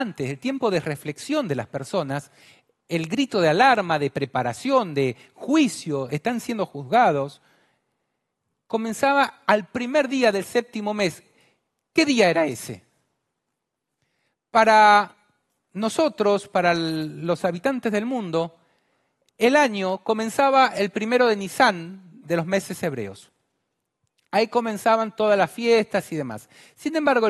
el tiempo de reflexión de las personas, el grito de alarma, de preparación, de juicio, están siendo juzgados, comenzaba al primer día del séptimo mes. ¿Qué día era ese? Para nosotros, para los habitantes del mundo, el año comenzaba el primero de Nisan de los meses hebreos. Ahí comenzaban todas las fiestas y demás. Sin embargo,